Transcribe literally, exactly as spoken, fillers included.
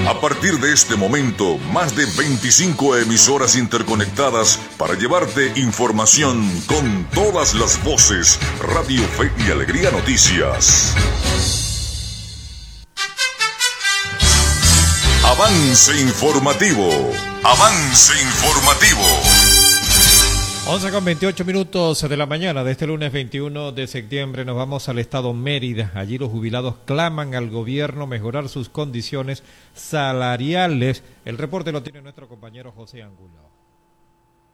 A partir de este momento, más de veinticinco emisoras interconectadas para llevarte información con todas las voces. Radio Fe y Alegría Noticias. Avance informativo. Avance informativo. once con veintiocho minutos de la mañana de este lunes veintiuno de septiembre nos vamos al estado Mérida. Allí los jubilados claman al gobierno mejorar sus condiciones salariales. El reporte lo tiene nuestro compañero José Angulo.